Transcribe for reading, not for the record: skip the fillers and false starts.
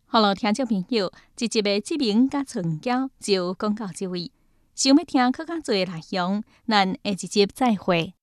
好了，听众朋友，这集的志明甲春娇就讲到这位。想要听更加多的内容，咱下一集再会。